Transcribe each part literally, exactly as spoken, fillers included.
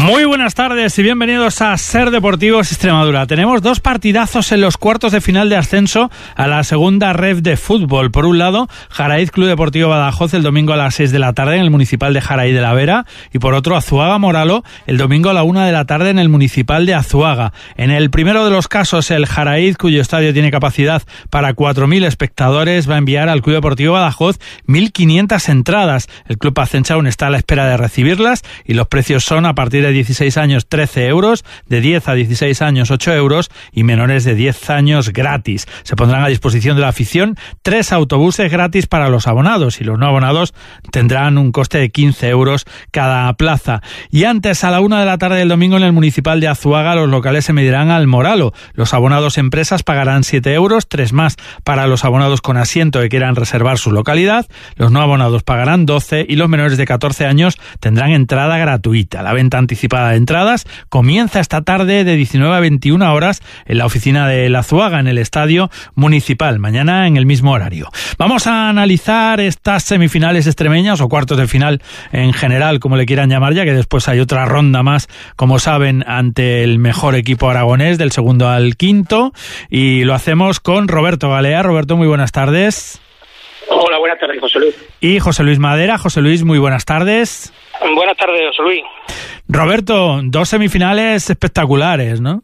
Muy buenas tardes y bienvenidos a Ser Deportivos Extremadura. Tenemos dos partidazos en los cuartos de final de ascenso a la segunda ref de fútbol. Por un lado, Jaraíz Club Deportivo Badajoz el domingo a las seis de la tarde en el Municipal de Jaraíz de la Vera, y por otro Azuaga Moralo el domingo a la una de la tarde en el Municipal de Azuaga. En el primero de los casos, el Jaraíz, cuyo estadio tiene capacidad para cuatro mil espectadores, va a enviar al Club Deportivo Badajoz mil quinientas entradas. El club ascenso aún está a la espera de recibirlas y los precios son a partir de dieciséis años trece euros, de diez a dieciséis años ocho euros y menores de diez años gratis. Se pondrán a disposición de la afición tres autobuses gratis para los abonados, y los no abonados tendrán un coste de quince euros cada plaza. Y antes, a la una de la tarde del domingo en el Municipal de Azuaga, los locales se medirán al Moralo. Los abonados empresas pagarán siete euros, tres más para los abonados con asiento que quieran reservar su localidad. Los no abonados pagarán doce y los menores de catorce años tendrán entrada gratuita. La venta anticipada de entradas comienza esta tarde de diecinueve a veintiuna horas en la oficina de la Azuaga, en el Estadio Municipal, mañana en el mismo horario. Vamos a analizar estas semifinales extremeñas o cuartos de final en general, como le quieran llamar, ya que después hay otra ronda más, como saben, ante el mejor equipo aragonés del segundo al quinto, y lo hacemos con Roberto Galea. Roberto, muy buenas tardes. Hola, buenas tardes, José Luis. Y José Luis Madera. José Luis, muy buenas tardes. Buenas tardes, José Luis. Roberto, dos semifinales espectaculares, ¿no?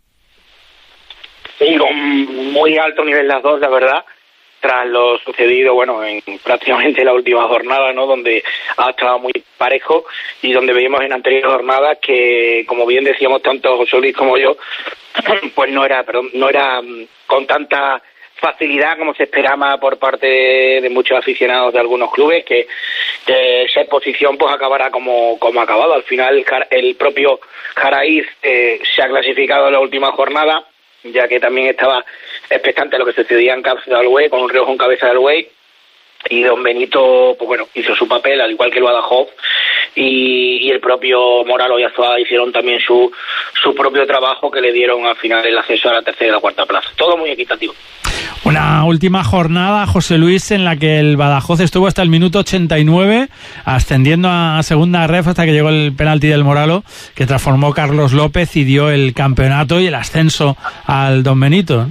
Sí, con muy alto nivel las dos, la verdad, tras lo sucedido, bueno, en prácticamente la última jornada, ¿no?, donde ha estado muy parejo y donde veíamos en anteriores jornadas que, como bien decíamos tanto José Luis como yo, pues no era, perdón, no era con tanta facilidad como se esperaba por parte de, de muchos aficionados de algunos clubes, que, que esa exposición pues acabará como, como ha acabado. Al final el propio Jaraíz eh, se ha clasificado en la última jornada, ya que también estaba expectante a lo que sucedía en Cabeza del Buey, con un Rioja en Cabeza del Buey, y Don Benito, pues bueno, hizo su papel, al igual que el Badajoz, y, y el propio Moralo y Azuaga hicieron también su, su propio trabajo, que le dieron al final el acceso a la tercera y la cuarta plaza. Todo muy equitativo. Una última jornada, José Luis, en la que el Badajoz estuvo hasta el minuto ochenta y nueve, ascendiendo a segunda ref hasta que llegó el penalti del Moralo, que transformó Carlos López y dio el campeonato y el ascenso al Don Benito.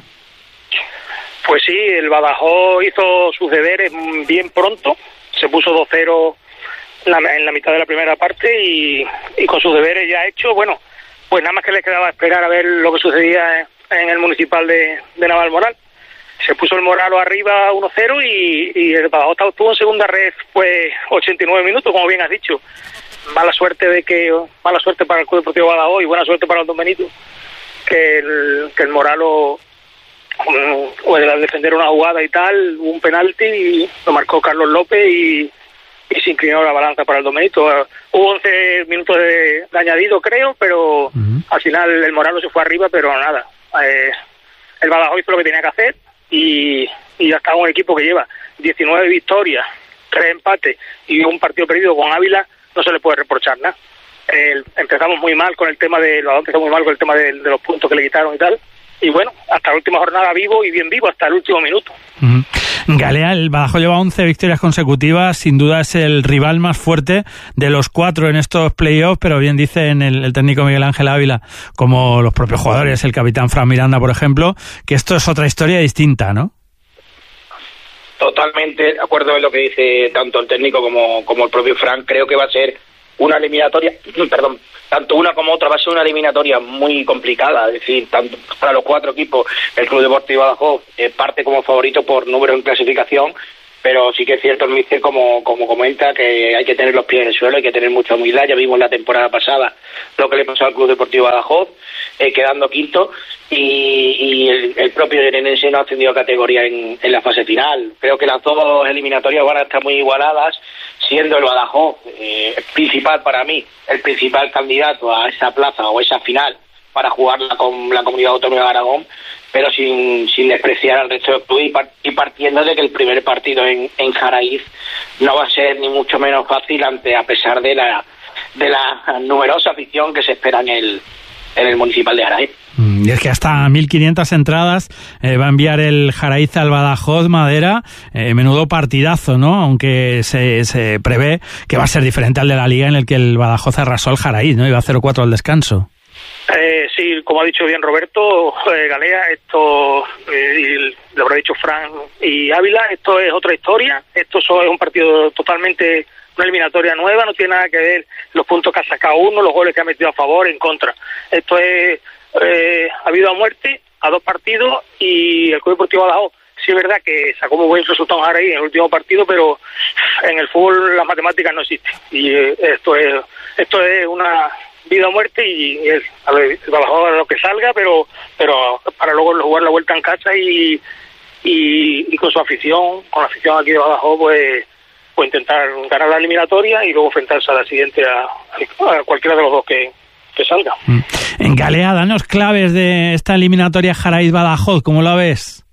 Pues sí, el Badajoz hizo sus deberes bien pronto, se puso dos cero en la, en la mitad de la primera parte y, y con sus deberes ya hechos, bueno, pues nada más que les quedaba esperar a ver lo que sucedía en el Municipal de, de Navalmoral. Se puso el Moralo arriba uno cero y, y el Badajoz estuvo en segunda red pues ochenta y nueve minutos, como bien has dicho. Mala suerte de que mala suerte para el Club Deportivo Badajoz y buena suerte para el Don Benito, que el, que el Moralo, pues, al defender una jugada y tal, hubo un penalti y lo marcó Carlos López y, y se inclinó la balanza para el Don Benito. Hubo once minutos de, de añadido, creo, pero uh-huh. Al final el Moralo se fue arriba, pero nada. Eh, el Badajoz hizo lo que tenía que hacer. Y, y ya está un equipo que lleva diecinueve victorias, tres empates y un partido perdido con Ávila, no se le puede reprochar nada. Eh, empezamos muy mal con el tema de empezó muy mal con el tema de, de los puntos que le quitaron y tal, y bueno, hasta la última jornada vivo y bien vivo hasta el último minuto. Uh-huh. Galea, el Badajoz lleva once victorias consecutivas, sin duda es el rival más fuerte de los cuatro en estos playoffs, pero bien dicen el, el técnico Miguel Ángel Ávila, como los propios jugadores, el capitán Fran Miranda, por ejemplo, que esto es otra historia distinta, ¿no? Totalmente de acuerdo en lo que dice tanto el técnico como, como el propio Fran. Creo que va a ser una eliminatoria, perdón, tanto una como otra va a ser una eliminatoria muy complicada, es decir, tanto para los cuatro equipos. El Club Deportivo Badajoz eh, parte como favorito por número en clasificación, pero sí que es cierto el míster, como, como comenta, que hay que tener los pies en el suelo, hay que tener mucha humildad. Ya vimos la temporada pasada lo que le pasó al Club Deportivo Badajoz, eh, quedando quinto, y, y el, el propio Yerenense no ha ascendido a categoría en, en la fase final. Creo que las dos eliminatorias van a estar muy igualadas, siendo el Badajoz eh, principal para mí, el principal candidato a esa plaza o esa final para jugarla con la Comunidad Autónoma de Aragón, pero sin, sin despreciar al resto del club y, part, y partiendo de que el primer partido en, en Jaraíz no va a ser ni mucho menos fácil, ante a pesar de la de la numerosa afición que se espera en el, en el Municipal de Jaraíz. Y es que hasta mil quinientas entradas eh, va a enviar el Jaraiz al Badajoz, Madera. Eh, menudo partidazo, ¿no? Aunque se, se prevé que va a ser diferente al de la Liga, en el que el Badajoz arrasó al Jaraiz, ¿no? Iba a cero cuatro al descanso. Eh, sí, como ha dicho bien Roberto, eh, Galea, esto, eh, y lo habrá dicho Fran y Ávila, esto es otra historia. Esto es un partido totalmente, una eliminatoria nueva, no tiene nada que ver los puntos que ha sacado uno, los goles que ha metido a favor, en contra. Esto es, eh, ha habido a muerte a dos partidos, y el Club Deportivo Badajoz, sí es verdad que sacó muy buen resultado ahí en el último partido, pero en el fútbol las matemáticas no existen, y eh, esto es, esto es una vida o muerte, y el, a ver, el Badajoz a lo que salga, pero pero para luego jugar la vuelta en casa y, y, y con su afición, con la afición aquí de Badajoz, pues, pues intentar ganar la eliminatoria y luego enfrentarse a la siguiente a, a cualquiera de los dos que, que salga. En Galea, danos claves de esta eliminatoria Jaraiz-Badajoz, ¿cómo la ves?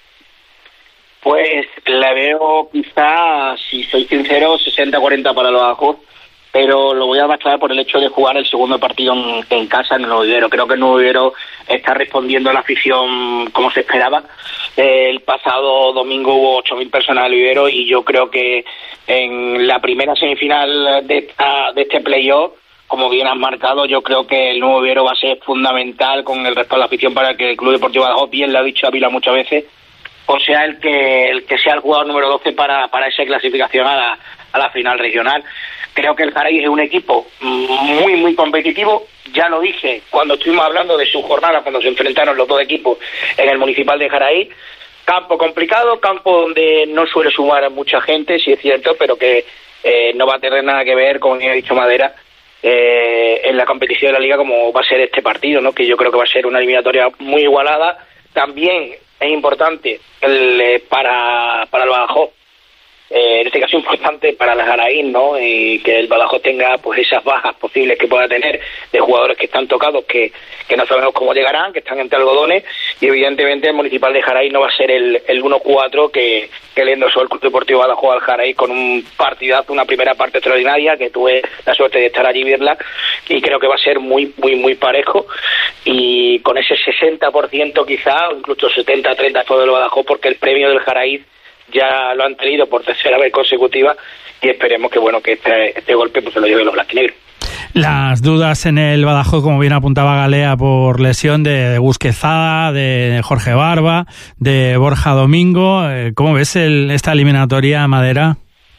Pues la veo quizá, si soy sincero, sesenta cuarenta para el Badajoz, pero lo voy a mostrar por el hecho de jugar el segundo partido en, en casa en el Nuevo Vivero. Creo que el Nuevo Vivero está respondiendo a la afición como se esperaba. El pasado domingo hubo ocho mil personas en el Vivero, y yo creo que en la primera semifinal de, esta, de este playoff, como bien has marcado, yo creo que el Nuevo Vivero va a ser fundamental con el resto de la afición para que el Club Deportivo Badajoz, bien lo ha dicho Ávila muchas veces, o sea el que el que sea el jugador número doce para, para esa clasificación a la, a la final regional. Creo que el Jaraiz es un equipo muy, muy competitivo. Ya lo dije cuando estuvimos hablando de su jornada, cuando se enfrentaron los dos equipos en el Municipal de Jaraiz. Campo complicado, campo donde no suele sumar a mucha gente, sí es cierto, pero que eh, no va a tener nada que ver, como ya ha dicho Madera, eh, en la competición de la Liga, como va a ser este partido, ¿no? Que yo creo que va a ser una eliminatoria muy igualada. También es importante el, eh, para, para el Badajoz, eh, en este caso importante para el Jaraiz, ¿no? Y que el Badajoz tenga pues esas bajas posibles que pueda tener de jugadores que están tocados, que, que no sabemos cómo llegarán, que están entre algodones, y evidentemente el Municipal de Jaraiz no va a ser el, el uno cuatro que, que le endosó el Club Deportivo Badajoz al Jaraiz con un partidazo, una primera parte extraordinaria, que tuve la suerte de estar allí y verla, y creo que va a ser muy, muy, muy parejo, y con ese sesenta por ciento quizá, o incluso setenta a treinta por ciento del Badajoz, porque el premio del Jaraiz ya lo han tenido por tercera vez consecutiva, y esperemos que bueno que este, este golpe pues se lo lleven los blanquinegros. Las dudas en el Badajoz, como bien apuntaba Galea, por lesión de, de Busquezada, de Jorge Barba, de Borja Domingo. ¿Cómo ves el, esta eliminatoria, Madera?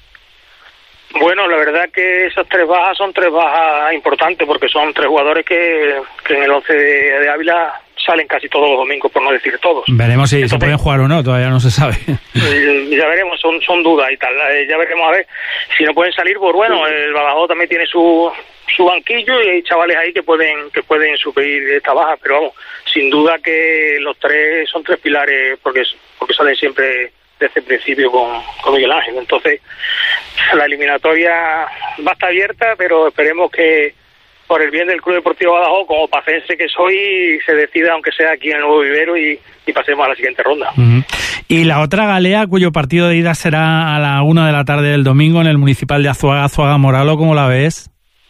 Bueno, la verdad que esas tres bajas son tres bajas importantes, porque son tres jugadores que, que en el once de, de Ávila salen casi todos los domingos, por no decir todos. Veremos si Entonces, se pueden jugar o no, todavía no se sabe. Ya veremos, son son dudas y tal. Ya veremos a ver si no pueden salir. Pues bueno, el Badajoz también tiene su su banquillo y hay chavales ahí que pueden que pueden suplir esta baja, pero vamos, sin duda que los tres son tres pilares, porque porque salen siempre desde el principio con, con Miguel Ángel. Entonces, la eliminatoria va a estar abierta, pero esperemos que por el bien del Club Deportivo Badajoz, como pacense que soy, se decida, aunque sea aquí en el Nuevo Vivero, y, y pasemos a la siguiente ronda. Uh-huh. Y la otra Galea, cuyo partido de ida será a la una de la tarde del domingo en el Municipal de Azuaga, Azuaga Moralo, ¿cómo la ves?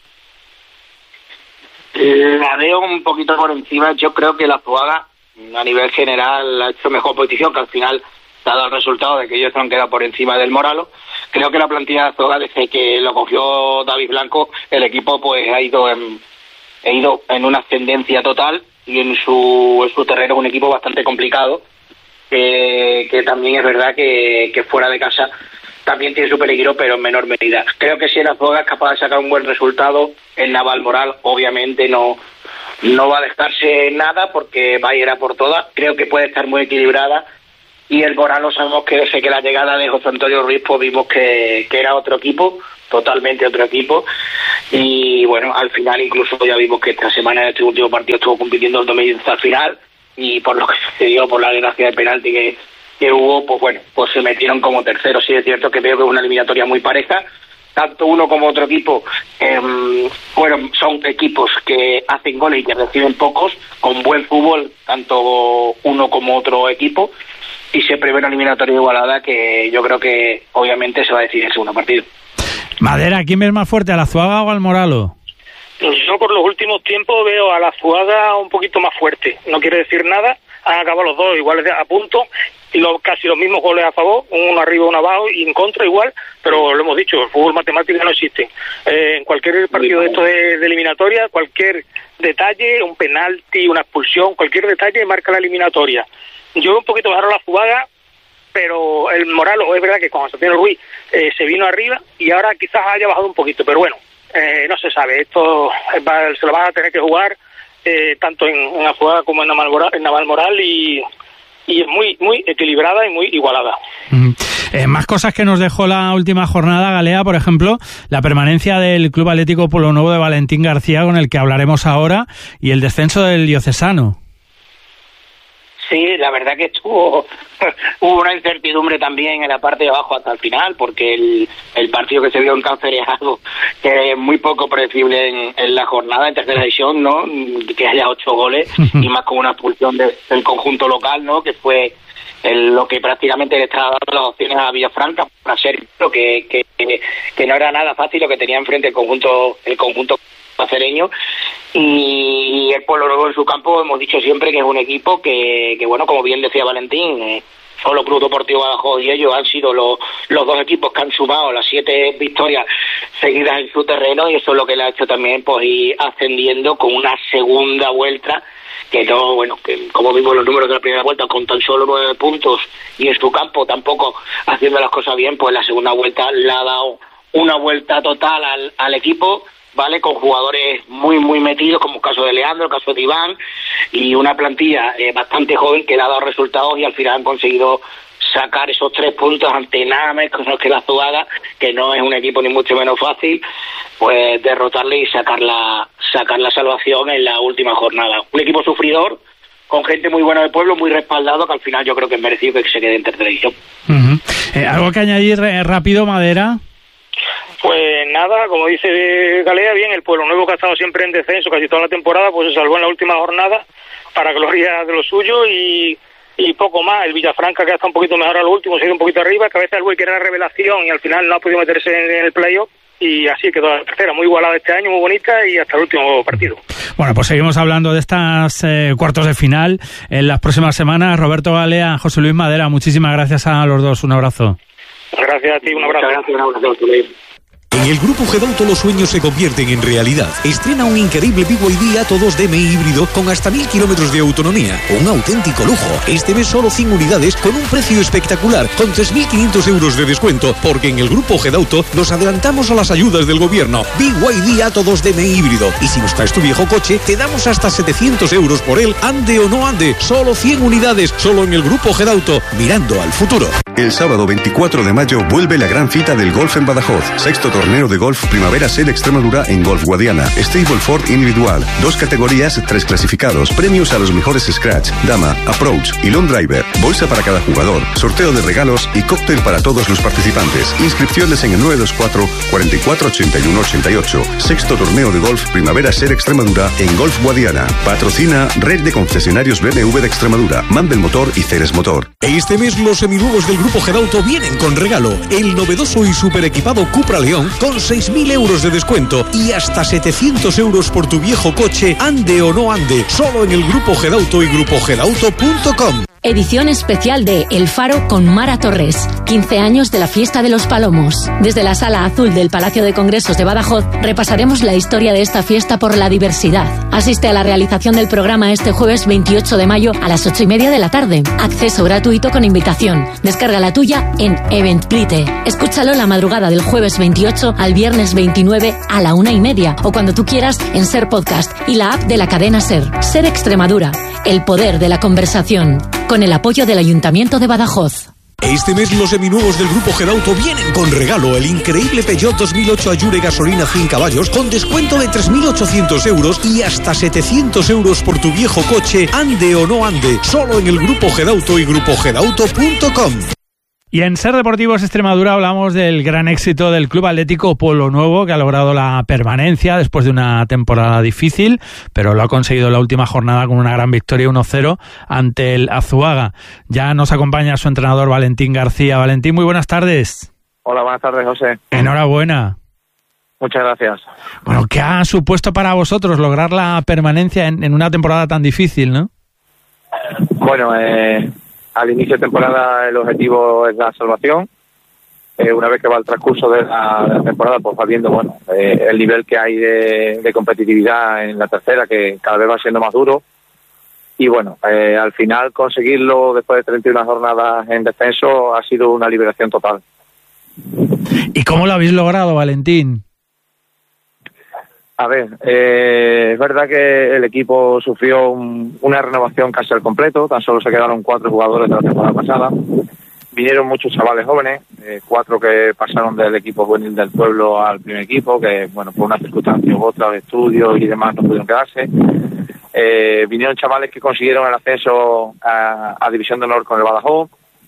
La veo un poquito por encima. Yo creo que la Azuaga, a nivel general, ha hecho mejor posición, que al final dado el resultado de que ellos han quedado por encima del Moralo. Creo que la plantilla de Azuaga, desde que lo cogió David Blanco, el equipo pues ha ido en, ha ido en una ascendencia total, y en su, en su terreno es un equipo bastante complicado, que, que también es verdad que, que fuera de casa también tiene su peligro, pero en menor medida. Creo que si el Azuaga es capaz de sacar un buen resultado, el Naval Moral obviamente no, no va a dejarse nada, porque va a ir a por todas. Creo que puede estar muy equilibrada. Y el Moralo sabemos que desde que la llegada de José Antonio Ruiz, pues vimos que, que era otro equipo, totalmente otro equipo. Y bueno, al final incluso ya vimos que esta semana en este último partido estuvo compitiendo el domingo hasta el final, y por lo que sucedió, por la desgracia de penalti que, que hubo, pues bueno, pues se metieron como terceros. Sí es cierto que veo que es una eliminatoria muy pareja. Tanto uno como otro equipo eh, bueno, son equipos que hacen goles y que reciben pocos, con buen fútbol, tanto uno como otro equipo. Y se prevé una eliminatoria igualada, que yo creo que obviamente se va a decidir el segundo partido. Madera, ¿quién ves más fuerte, al Azuaga o al Moralo? Yo yo por los últimos tiempos veo a la Azuaga un poquito más fuerte. No quiere decir nada, han acabado los dos iguales a punto y los, casi los mismos goles a favor, uno arriba, uno abajo y en contra igual, pero lo hemos dicho, el fútbol matemático no existe. Eh, en cualquier partido de estos de, de eliminatoria, cualquier detalle, un penalti, una expulsión, cualquier detalle marca la eliminatoria. Yo veo un poquito mejor a la Azuaga, pero el moral, es verdad que con Antonio Ruiz eh, se vino arriba y ahora quizás haya bajado un poquito, pero bueno, eh, no se sabe, esto va, se lo van a tener que jugar eh, tanto en, en Azuaga como en Navalmoral, en Navalmoral y, y es muy muy equilibrada y muy igualada. Mm. Eh, más cosas que nos dejó la última jornada, Galea, por ejemplo, la permanencia del Club Atlético Pueblo Nuevo de Valentín García, con el que hablaremos ahora, y el descenso del Diocesano. Sí, la verdad que estuvo hubo una incertidumbre también en la parte de abajo hasta el final, porque el, el partido que se vio en Cancereado, que es muy poco predecible en, en la jornada en tercera división, ¿no? Que haya ocho goles y más con una expulsión de, del conjunto local, ¿no? Que fue el, lo que prácticamente le estaba dando las opciones a Villafranca para ser lo que, que que no era nada fácil lo que tenía enfrente el conjunto el conjunto cacereño. Y el Pueblo Nuevo en su campo hemos dicho siempre que es un equipo que, que bueno, como bien decía Valentín, eh, solo Club Deportivo Badajoz y ellos han sido los, los dos equipos que han sumado las siete victorias seguidas en su terreno, y eso es lo que le ha hecho también pues ir ascendiendo con una segunda vuelta que no, bueno, que como vimos los números de la primera vuelta con tan solo nueve puntos y en su campo tampoco haciendo las cosas bien, pues la segunda vuelta le ha dado una vuelta total al, al equipo, ¿vale? Con jugadores muy, muy metidos, como el caso de Leandro, el caso de Iván, y una plantilla eh, bastante joven que le ha dado resultados y al final han conseguido sacar esos tres puntos ante nada más que la Azuaga, que no es un equipo ni mucho menos fácil, pues derrotarle y sacar la, sacar la salvación en la última jornada. Un equipo sufridor, con gente muy buena del pueblo, muy respaldado, que al final yo creo que es merecido que se quede en tercera división. Uh-huh. Eh, ¿Algo que añadir eh, rápido, Madera? Pues nada, como dice Galea, bien, el Pueblo Nuevo, que ha estado siempre en descenso casi toda la temporada, pues se salvó en la última jornada para gloria de lo suyo y, y poco más. El Villafranca, que ha estado un poquito mejor a lo último, se ha ido un poquito arriba, Cabeza del Buey, que era la revelación y al final no ha podido meterse en, en el playoff, y así quedó la tercera, muy igualada este año, muy bonita, y hasta el último partido. Bueno, pues seguimos hablando de estas eh, cuartos de final en las próximas semanas. Roberto Galea, José Luis Madera, muchísimas gracias a los dos, un abrazo. Gracias a ti, un abrazo. Muchas gracias, un abrazo. En el Grupo Gedauto los sueños se convierten en realidad. Estrena un increíble B Y D Atto dos D M I híbrido con hasta mil kilómetros de autonomía. Un auténtico lujo. Este mes solo cien unidades con un precio espectacular, con tres mil quinientos euros de descuento, porque en el Grupo Gedauto nos adelantamos a las ayudas del gobierno. B Y D Atto dos D M I híbrido. Y si nos traes tu viejo coche, te damos hasta setecientos euros por él, ande o no ande. Solo cien unidades, solo en el Grupo Gedauto, mirando al futuro. El sábado veinticuatro de mayo vuelve la gran cita del golf en Badajoz. Sexto torneo de golf Primavera Ser Extremadura en Golf Guadiana. Stableford individual. Dos categorías, tres clasificados. Premios a los mejores Scratch, Dama, Approach y Long Driver. Bolsa para cada jugador. Sorteo de regalos y cóctel para todos los participantes. Inscripciones en el nueve dos cuatro, cuatro cuatro, ocho uno ocho ocho. Sexto torneo de golf Primavera Ser Extremadura en Golf Guadiana. Patrocina Red de Concesionarios B M W de Extremadura, Mandel Motor y Ceres Motor. Este mes los seminuevos del Grupo Gedauto vienen con regalo. El novedoso y super equipado Cupra León con seis mil euros de descuento y hasta setecientos euros por tu viejo coche, ande o no ande, solo en el Grupo Gedauto y grupo gedauto punto com. Edición especial de El Faro con Mara Torres. quince años de la Fiesta de los Palomos. Desde la Sala Azul del Palacio de Congresos de Badajoz repasaremos la historia de esta fiesta por la diversidad. Asiste a la realización del programa este jueves veintiocho de mayo a las ocho y media de la tarde. Acceso gratuito con invitación. Descarga la tuya en Eventplite. Escúchalo la madrugada del jueves veintiocho al viernes veintinueve a la una y media o cuando tú quieras en Ser Podcast y la app de la cadena Ser. Ser Extremadura. El poder de la conversación. Con el apoyo del Ayuntamiento de Badajoz. Este mes los seminuevos del Grupo Gedauto vienen con regalo. El increíble Peugeot dos mil ocho Allure gasolina cien caballos con descuento de tres mil ochocientos euros y hasta setecientos euros por tu viejo coche, ande o no ande, solo en el Grupo Gedauto y grupo gedauto punto com. Y en Ser Deportivos Extremadura hablamos del gran éxito del Club Atlético Pueblo Nuevo, que ha logrado la permanencia después de una temporada difícil, pero lo ha conseguido en la última jornada con una gran victoria uno cero ante el Azuaga. Ya nos acompaña su entrenador Valentín García. Valentín, muy buenas tardes. Hola, buenas tardes, José. Enhorabuena. Muchas gracias. Bueno, ¿qué ha supuesto para vosotros lograr la permanencia en, en una temporada tan difícil, no? Bueno, eh, al inicio de temporada el objetivo es la salvación. Eh, una vez que va el transcurso de la, de la temporada, pues va viendo, bueno, eh, el nivel que hay de, de competitividad en la tercera, que cada vez va siendo más duro. Y bueno, eh, al final conseguirlo después de treinta y una jornadas en descenso ha sido una liberación total. ¿Y cómo lo habéis logrado, Valentín? A ver, eh, es verdad que el equipo sufrió un, una renovación casi al completo, tan solo se quedaron cuatro jugadores de la temporada pasada. Vinieron muchos chavales jóvenes, eh, cuatro que pasaron del equipo juvenil del pueblo al primer equipo, que bueno, por una circunstancia u otra, de estudios y demás, no pudieron quedarse. Eh, vinieron chavales que consiguieron el ascenso a, a División de Honor con el Badajoz,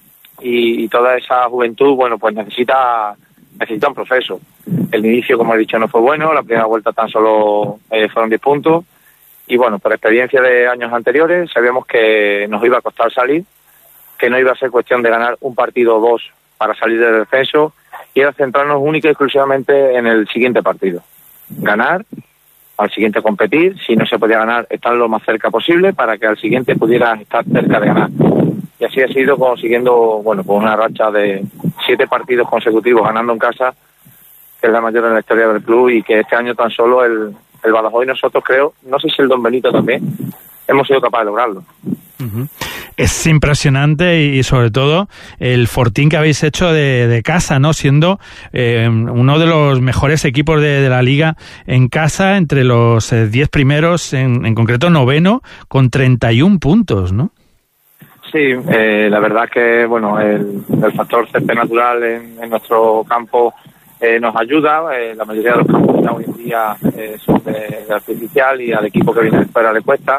y, y toda esa juventud, bueno, pues necesita necesita un proceso. El inicio, como he dicho, no fue bueno, la primera vuelta tan solo eh, fueron diez puntos, y bueno, por experiencia de años anteriores, sabíamos que nos iba a costar salir, que no iba a ser cuestión de ganar un partido o dos para salir del descenso, y era centrarnos única y exclusivamente en el siguiente partido. Ganar, al siguiente competir, si no se podía ganar, estar lo más cerca posible para que al siguiente pudiera estar cerca de ganar. Y así ha sido, consiguiendo, bueno, pues una racha de siete partidos consecutivos ganando en casa, que es la mayor en la historia del club, y que este año tan solo el, el Badajoz y nosotros, creo, no sé si el Don Benito también, hemos sido capaces de lograrlo. Uh-huh. Es impresionante, y sobre todo el fortín que habéis hecho de, de casa, ¿no? Siendo eh, uno de los mejores equipos de, de la liga en casa, entre los eh, diez primeros, en, en concreto noveno, con treinta y un puntos, ¿no? Sí, eh, la verdad que bueno, el, el factor césped natural en, en nuestro campo eh, nos ayuda. Eh, la mayoría de los campos ya hoy en día eh, son de, de artificial, y al equipo que viene de fuera le cuesta.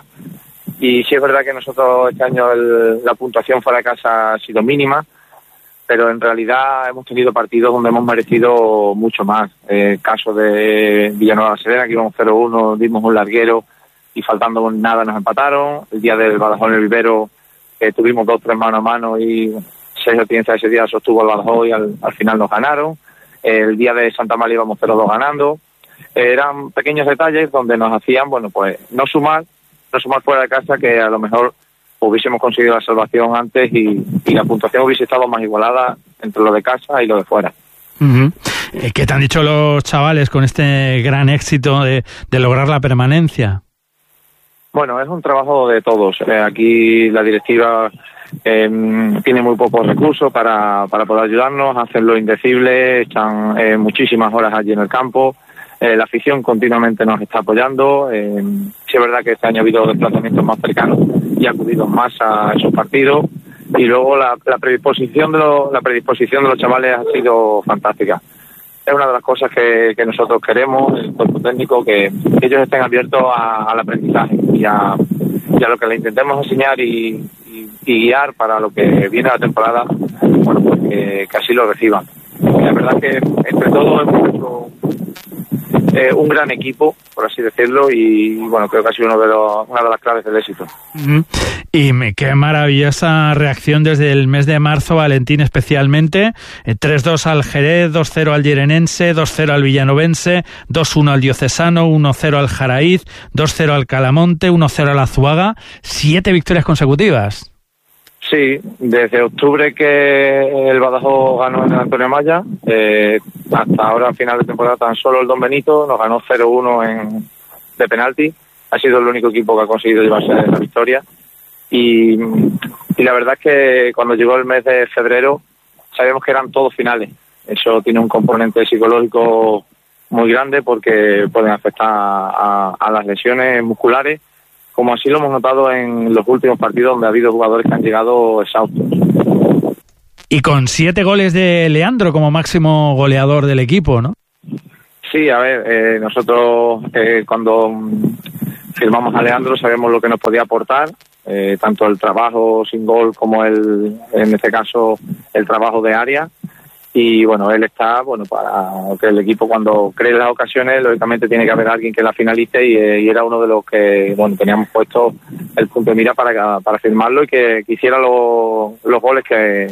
Y sí es verdad que nosotros este año el, la puntuación fuera de casa ha sido mínima, pero en realidad hemos tenido partidos donde hemos merecido mucho más. Eh, caso de Villanueva de la Serena, que íbamos cero uno, dimos un larguero y faltando nada nos empataron. El día del Badajoz en el Vivero eh, tuvimos dos, tres mano a mano, y Sergio Tienza ese día sostuvo el Badajoz y al, al final nos ganaron. Eh, el día de Santa María íbamos cero dos ganando. Eh, eran pequeños detalles donde nos hacían, bueno, pues no sumar, no sumar fuera de casa, que a lo mejor hubiésemos conseguido la salvación antes, y, y la puntuación hubiese estado más igualada entre lo de casa y lo de fuera. Uh-huh. ¿Qué te han dicho los chavales con este gran éxito de, de lograr la permanencia? Bueno, es un trabajo de todos. Eh, aquí la directiva eh, tiene muy pocos recursos para, para poder ayudarnos, hacen lo indecible, echan eh, muchísimas horas allí en el campo. Eh, la afición continuamente nos está apoyando. Eh, sí es verdad que este año ha habido desplazamientos más cercanos y acudidos más a esos partidos, y luego la, la predisposición de los, la predisposición de los chavales ha sido fantástica. Es una de las cosas que, que nosotros queremos, el cuerpo técnico, que, que ellos estén abiertos a, al aprendizaje y a, y a lo que les intentemos enseñar y, y, y guiar para lo que viene la temporada, bueno, pues que, que así lo reciban. La verdad que entre todos hemos hecho eh, un gran equipo, por así decirlo, y bueno, creo que ha sido uno de los, una de las claves del éxito. Mm-hmm. Y me, qué maravillosa reacción desde el mes de marzo, Valentín, especialmente. Eh, tres dos al Jerez, dos cero al Llerenense, dos cero al Villanovense, dos uno al Diocesano, uno cero al Jaraíz, dos cero al Calamonte, uno cero al Azuaga. Siete victorias consecutivas. Sí, desde octubre que el Badajoz ganó en el Antonio Maya, eh, hasta ahora, a final de temporada, tan solo el Don Benito nos ganó cero uno en, de penalti. Ha sido el único equipo que ha conseguido llevarse la victoria. Y, y la verdad es que cuando llegó el mes de febrero sabíamos que eran todos finales. Eso tiene un componente psicológico muy grande, porque pueden afectar a, a las lesiones musculares, como así lo hemos notado en los últimos partidos, donde ha habido jugadores que han llegado exhaustos. Y con siete goles de Leandro como máximo goleador del equipo, ¿no? Sí, a ver, eh, nosotros eh, cuando firmamos a Leandro sabemos lo que nos podía aportar, eh, tanto el trabajo sin gol como el, en este caso, el trabajo de área. Y bueno, él está, bueno, para que el equipo, cuando cree las ocasiones, lógicamente tiene que haber alguien que la finalice, y, y era uno de los que, bueno, teníamos puesto el punto de mira para, para firmarlo, y que, que hiciera lo, los goles que,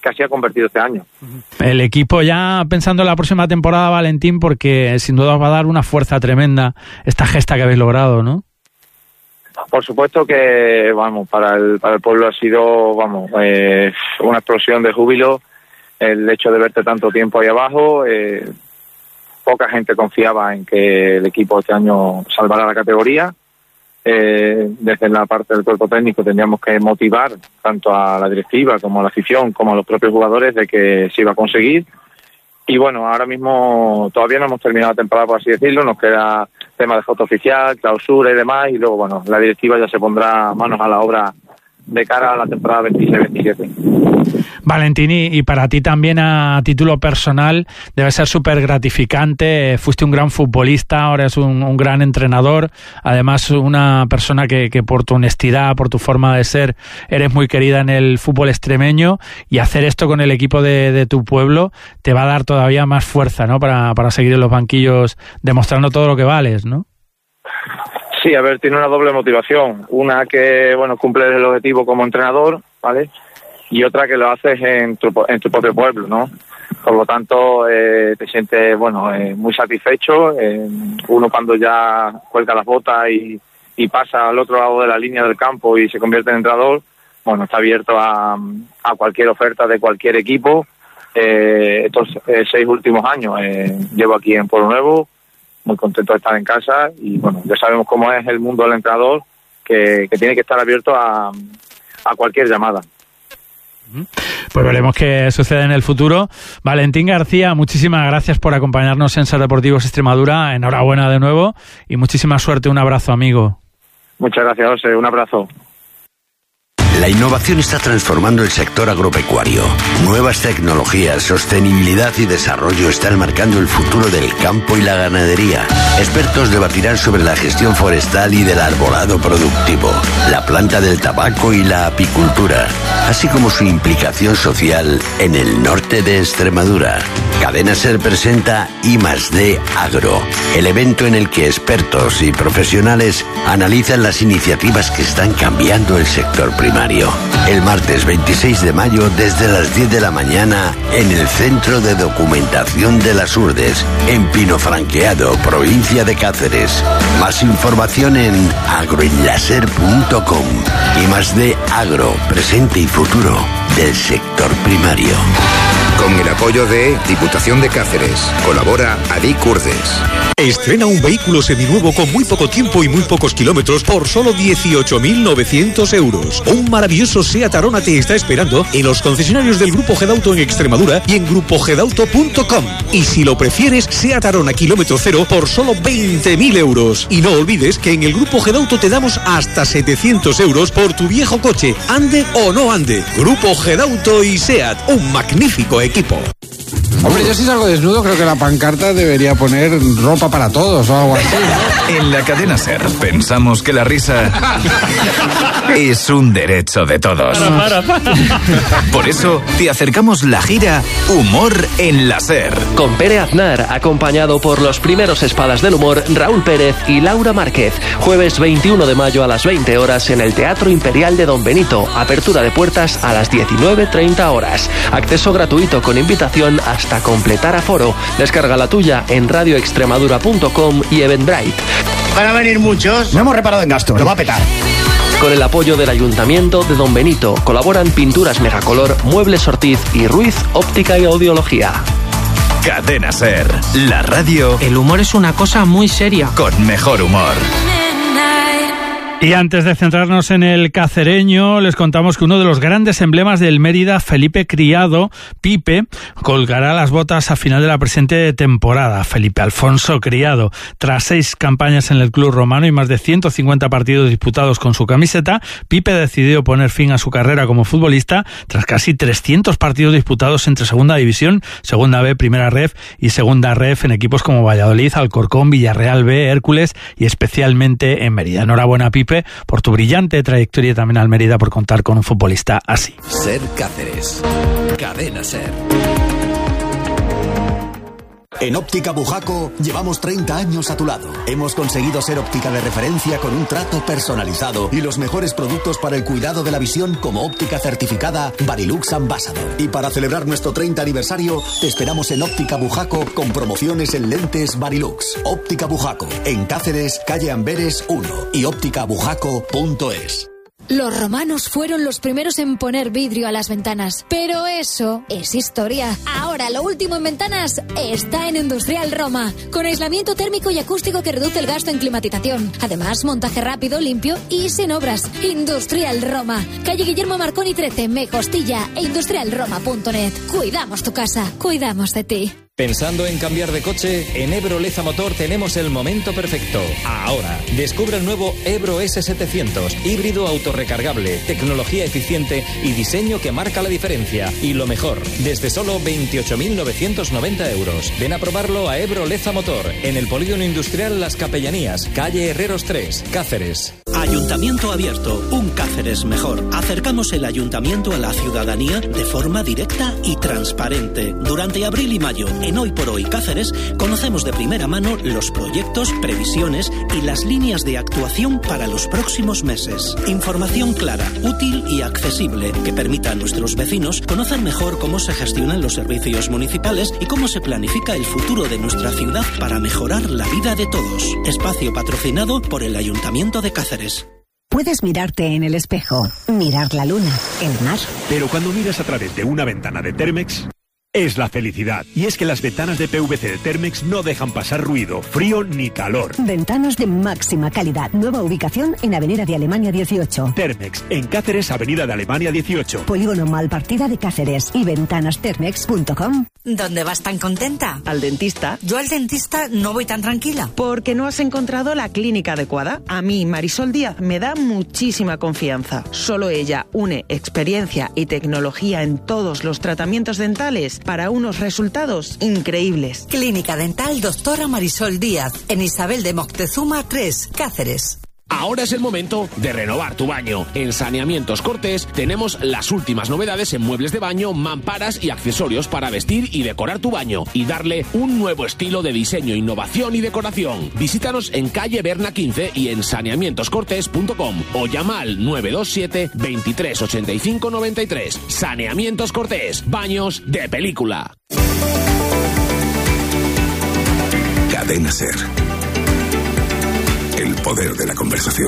que así ha convertido este año. El equipo ya pensando en la próxima temporada, Valentín, porque sin duda os va a dar una fuerza tremenda esta gesta que habéis logrado, ¿no? Por supuesto que, vamos, para el, para el pueblo ha sido, vamos, eh, una explosión de júbilo el hecho de verte tanto tiempo ahí abajo. Eh, poca gente confiaba en que el equipo este año salvara la categoría. Eh, desde la parte del cuerpo técnico teníamos que motivar tanto a la directiva como a la afición como a los propios jugadores de que se iba a conseguir. Y bueno, ahora mismo todavía no hemos terminado la temporada, por así decirlo, nos queda tema de foto oficial, clausura y demás, y luego bueno, la directiva ya se pondrá manos a la obra de cara a la temporada veintiséis veintisiete. Valentín, y para ti también a título personal debe ser súper gratificante. Fuiste un gran futbolista, ahora es un, un gran entrenador, además una persona que, que por tu honestidad, por tu forma de ser, eres muy querida en el fútbol extremeño, y hacer esto con el equipo de, de tu pueblo te va a dar todavía más fuerza, ¿no? Para, para seguir en los banquillos demostrando todo lo que vales, ¿no? Sí, a ver, tiene una doble motivación. Una que, bueno, cumple el objetivo como entrenador, ¿vale? Y otra que lo haces en tu, en tu propio pueblo, ¿no? Por lo tanto, eh, te sientes, bueno, eh, muy satisfecho. Eh, uno cuando ya cuelga las botas y, y pasa al otro lado de la línea del campo y se convierte en entrenador, bueno, está abierto a, a cualquier oferta de cualquier equipo. Eh, estos eh, seis últimos años eh, llevo aquí en Pueblo Nuevo, muy contento de estar en casa, y bueno, ya sabemos cómo es el mundo del entrenador, que, que tiene que estar abierto a, a cualquier llamada. Pues veremos qué sucede en el futuro. Valentín García, muchísimas gracias por acompañarnos en Ser Deportivos Extremadura. Enhorabuena de nuevo y muchísima suerte. Un abrazo, amigo. Muchas gracias, José. Un abrazo. La innovación está transformando el sector agropecuario. Nuevas tecnologías, sostenibilidad y desarrollo están marcando el futuro del campo y la ganadería. Expertos debatirán sobre la gestión forestal y del arbolado productivo, la planta del tabaco y la apicultura, así como su implicación social en el norte de Extremadura. Cadena Ser presenta I más D Agro, el evento en el que expertos y profesionales analizan las iniciativas que están cambiando el sector primario. El martes veintiséis de mayo desde las diez de la mañana en el Centro de Documentación de las Urdes, en Pino Franqueado, provincia de Cáceres. Más información en agroenlaser punto com. I más D Agro, presente y futuro del sector primario. Con el apoyo de Diputación de Cáceres. Colabora Adic Urdes. Estrena un vehículo seminuevo con muy poco tiempo y muy pocos kilómetros por solo dieciocho mil novecientos euros. Un maravilloso SEAT Arona te está esperando en los concesionarios del Grupo Gedauto en Extremadura y en grupo gedauto punto com. Y si lo prefieres, SEAT Arona kilómetro cero por solo veinte mil euros. Y no olvides que en el Grupo Gedauto te damos hasta setecientos euros por tu viejo coche, ande o no ande. Grupo Gedauto y SEAT, un magnífico equipo. Hombre, yo si salgo desnudo creo que la pancarta debería poner ropa para todos o algo así, ¿no? En la cadena Ser pensamos que la risa es un derecho de todos. Para, para, para. Por eso te acercamos la gira Humor en la Ser. Con Pere Aznar, acompañado por los primeros espadas del humor, Raúl Pérez y Laura Márquez. Jueves veintiuno de mayo a las veinte horas en el Teatro Imperial de Don Benito. Apertura de puertas a las diecinueve treinta horas. Acceso gratuito con invitación hasta completar aforo. Descarga la tuya en radio extremadura punto com y Eventbrite. Van a venir muchos. No hemos reparado en gastos. Lo va a petar. Con el apoyo del Ayuntamiento de Don Benito colaboran Pinturas Megacolor, Muebles Ortiz y Ruiz Óptica y Audiología. Cadena Ser, la radio. El humor es una cosa muy seria. Con mejor humor. Y antes de centrarnos en el cacereño, les contamos que uno de los grandes emblemas del Mérida, Felipe Criado, Pipe, colgará las botas a final de la presente temporada. Felipe Alfonso Criado, tras seis campañas en el club romano y más de ciento cincuenta partidos disputados con su camiseta, Pipe decidió poner fin a su carrera como futbolista tras casi trescientos partidos disputados entre Segunda División, Segunda B, Primera Ref y Segunda Ref en equipos como Valladolid, Alcorcón, Villarreal B, Hércules y especialmente en Mérida. Enhorabuena, Pipe, por tu brillante trayectoria y también al Mérida por contar con un futbolista así. Ser Cáceres. Cadena Ser. En Óptica Bujaco llevamos treinta años a tu lado. Hemos conseguido ser óptica de referencia con un trato personalizado y los mejores productos para el cuidado de la visión como óptica certificada Varilux Ambassador. Y para celebrar nuestro treinta aniversario, te esperamos en Óptica Bujaco con promociones en lentes Varilux. Óptica Bujaco, en Cáceres, calle Amberes uno y óptica bujaco punto es. Los romanos fueron los primeros en poner vidrio a las ventanas, pero eso es historia. Ahora lo último en ventanas está en Industrial Roma, con aislamiento térmico y acústico que reduce el gasto en climatización. Además, montaje rápido, limpio y sin obras. Industrial Roma, calle Guillermo Marconi trece, Megostilla e industrial roma punto net. Cuidamos tu casa, cuidamos de ti. ¿Pensando en cambiar de coche? En Ebro Leza Motor tenemos el momento perfecto. Ahora, descubre el nuevo Ebro ese setecientos, híbrido autorrecargable, tecnología eficiente y diseño que marca la diferencia. Y lo mejor, desde solo veintiocho mil novecientos noventa euros. Ven a probarlo a Ebro Leza Motor, en el Polígono Industrial Las Capellanías, calle Herreros tres, Cáceres. Ayuntamiento Abierto, un Cáceres mejor. Acercamos el ayuntamiento a la ciudadanía de forma directa y transparente. Durante abril y mayo, en Hoy por Hoy Cáceres, conocemos de primera mano los proyectos, previsiones y las líneas de actuación para los próximos meses. Información clara, útil y accesible que permita a nuestros vecinos conocer mejor cómo se gestionan los servicios municipales y cómo se planifica el futuro de nuestra ciudad para mejorar la vida de todos. Espacio patrocinado por el Ayuntamiento de Cáceres. Puedes mirarte en el espejo, mirar la luna, el mar. Pero cuando miras a través de una ventana de Thermex, es la felicidad. Y es que las ventanas de P V C de Thermex no dejan pasar ruido, frío ni calor. Ventanas de máxima calidad. Nueva ubicación en Avenida de Alemania dieciocho. Thermex, en Cáceres, Avenida de Alemania dieciocho. Polígono Malpartida de Cáceres y ventanas thermex punto com. ¿Dónde vas tan contenta? Al dentista. Yo al dentista no voy tan tranquila. Porque no has encontrado la clínica adecuada. A mí, Marisol Díaz, me da muchísima confianza. Solo ella une experiencia y tecnología en todos los tratamientos dentales para unos resultados increíbles. Clínica Dental Doctora Marisol Díaz, en Isabel de Moctezuma tres, Cáceres. Ahora es el momento de renovar tu baño. En Saneamientos Cortés tenemos las últimas novedades en muebles de baño, mamparas y accesorios para vestir y decorar tu baño y darle un nuevo estilo de diseño, innovación y decoración. Visítanos en calle Berna quince y en saneamientos cortés punto com o llama al nueve dos siete, veintitrés ochenta y cinco noventa y tres. Saneamientos Cortés, baños de película. Cadena Ser. El poder de la conversación.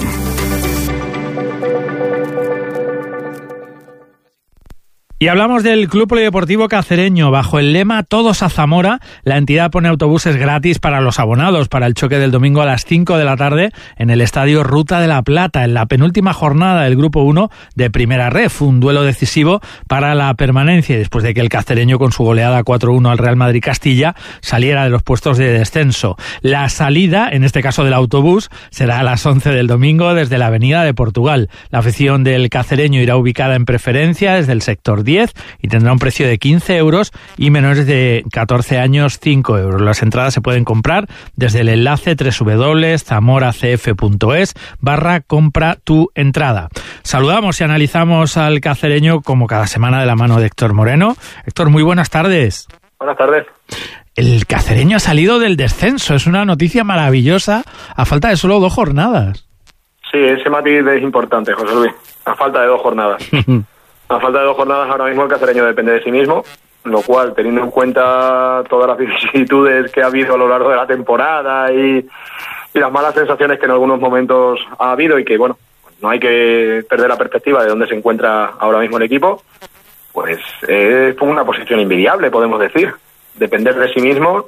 Y hablamos del Club Polideportivo Cacereño. Bajo el lema Todos a Zamora, la entidad pone autobuses gratis para los abonados para el choque del domingo a las cinco de la tarde en el estadio Ruta de la Plata, en la penúltima jornada del Grupo uno de Primera Ref, un duelo decisivo para la permanencia, después de que el Cacereño, con su goleada cuatro uno al Real Madrid Castilla, saliera de los puestos de descenso. La salida, en este caso del autobús, será a las once del domingo desde la Avenida de Portugal. La afición del Cacereño irá ubicada en preferencia desde el sector diez y tendrá un precio de quince euros y menores de catorce años cinco euros. Las entradas se pueden comprar desde el enlace doble u doble u doble u punto zamora c f punto es barra compra tu entrada. Saludamos y analizamos al Cacereño como cada semana de la mano de Héctor Moreno. Héctor, muy buenas tardes. Buenas tardes. El Cacereño ha salido del descenso. Es una noticia maravillosa a falta de solo dos jornadas. Sí, ese matiz es importante, José Luis. A falta de dos jornadas. A falta de dos jornadas, ahora mismo el Cacereño depende de sí mismo, lo cual, teniendo en cuenta todas las vicisitudes que ha habido a lo largo de la temporada y, y las malas sensaciones que en algunos momentos ha habido y que, bueno, no hay que perder la perspectiva de dónde se encuentra ahora mismo el equipo, pues es una posición invidiable, podemos decir. Depender de sí mismo,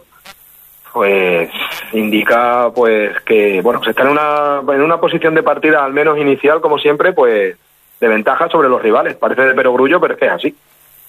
pues indica pues que, bueno, se está en una, en una posición de partida, al menos inicial, como siempre, pues de ventaja sobre los rivales. Parece de perogrullo, pero es que es así.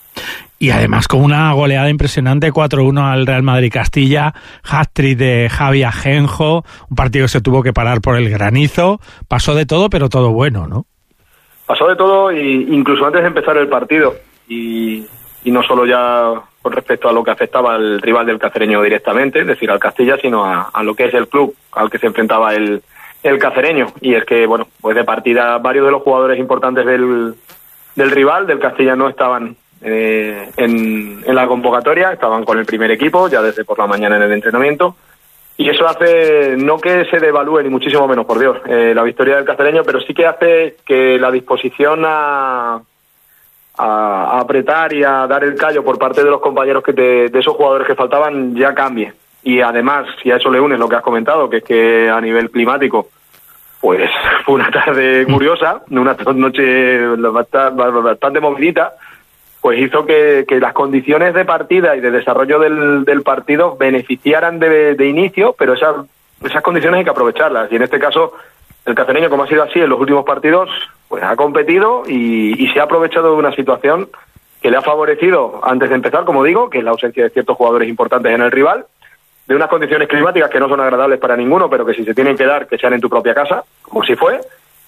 Y además con una goleada impresionante, cuatro uno al Real Madrid Castilla, hat-trick de Javi Ajenjo, un partido que se tuvo que parar por el granizo. Pasó de todo, pero todo bueno, ¿no? Pasó de todo, y incluso antes de empezar el partido. Y, y no solo ya con respecto a lo que afectaba al rival del Cacereño directamente, es decir, al Castilla, sino a, a lo que es el club al que se enfrentaba el el Cacereño. Y es que, bueno, pues de partida varios de los jugadores importantes del, del rival, del Castilla, no estaban eh, en, en la convocatoria, estaban con el primer equipo ya desde por la mañana en el entrenamiento, y eso hace no que se devalúe ni muchísimo menos, por Dios, eh, la victoria del Cacereño, pero sí que hace que la disposición a, a, a apretar y a dar el callo por parte de los compañeros que te, de esos jugadores que faltaban ya cambie. Y además, si a eso le unes lo que has comentado, que es que a nivel climático pues fue una tarde curiosa, una noche bastante movidita, pues hizo que, que las condiciones de partida y de desarrollo del, del partido beneficiaran de, de inicio, pero esas, esas condiciones hay que aprovecharlas. Y en este caso, el Cacereño, como ha sido así en los últimos partidos, pues ha competido y, y se ha aprovechado de una situación que le ha favorecido, antes de empezar, como digo, que es la ausencia de ciertos jugadores importantes en el rival, de unas condiciones climáticas que no son agradables para ninguno, pero que si se tienen que dar, que sean en tu propia casa, como si fue,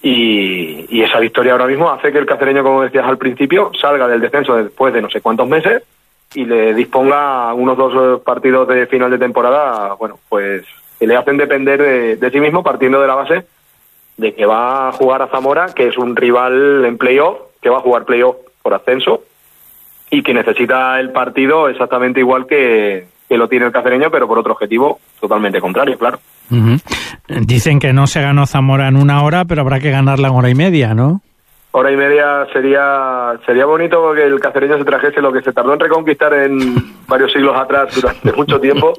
y, y esa victoria ahora mismo hace que el Cacereño, como decías al principio, salga del descenso después de no sé cuántos meses y le disponga unos dos partidos de final de temporada, bueno, pues que le hacen depender de, de sí mismo, partiendo de la base de que va a jugar a Zamora, que es un rival en playoff, que va a jugar playoff por ascenso, y que necesita el partido exactamente igual que que lo tiene el Cacereño, pero por otro objetivo totalmente contrario, claro. Uh-huh. Dicen que no se ganó Zamora en una hora, pero habrá que ganarla en hora y media, ¿no? Hora y media sería sería bonito que el Cacereño se trajese lo que se tardó en reconquistar en varios siglos atrás durante mucho tiempo.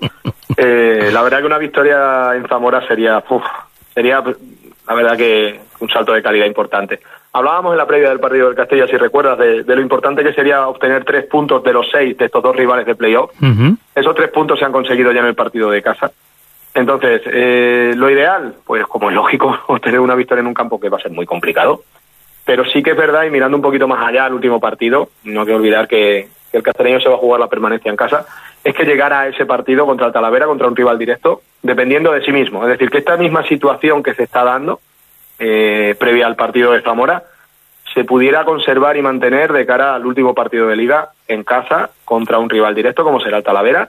Eh, la verdad que una victoria en Zamora sería, uf, sería la verdad que un salto de calidad importante. Hablábamos en la previa del partido del Castilla, si recuerdas, de, de lo importante que sería obtener tres puntos de los seis de estos dos rivales de playoff. Uh-huh. Esos tres puntos se han conseguido ya en el partido de casa. Entonces, eh, lo ideal, pues como es lógico, obtener una victoria en un campo que va a ser muy complicado. Pero sí que es verdad, y mirando un poquito más allá al último partido, no hay que olvidar que, que el Cacereño se va a jugar la permanencia en casa, es que llegar a ese partido contra el Talavera, contra un rival directo, dependiendo de sí mismo. Es decir, que esta misma situación que se está dando, Eh, previa al partido de Zamora, se pudiera conservar y mantener de cara al último partido de Liga en casa contra un rival directo como será el Talavera